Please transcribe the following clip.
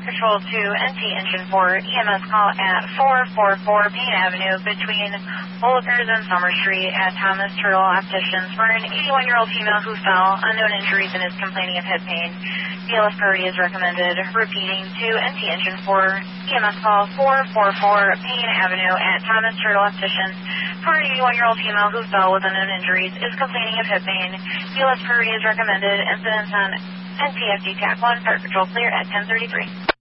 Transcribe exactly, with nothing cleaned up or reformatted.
Patrol two, N T Engine four, E M S call at four forty-four Payne Avenue between Bullikers and Summer Street at Thomas Turtle Opticians for an eighty-one-year-old female who fell, unknown injuries, and is complaining of head pain. B L S priority is recommended. Repeating to N T Engine four, E M S call four forty-four Payne Avenue at Thomas Turtle Opticians for an eighty-one-year-old female who fell with unknown injuries, is complaining of head pain. B L S priority is recommended. Incidents on N P F D T A C one, Fire Patrol clear at ten thirty-three.